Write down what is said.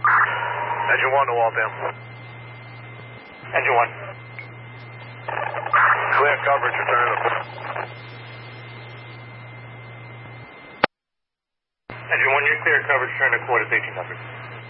Engine 1 to Waltham. Engine 1. Clear coverage, return to... Engine 1, you're clear coverage, turn to quarters 1800.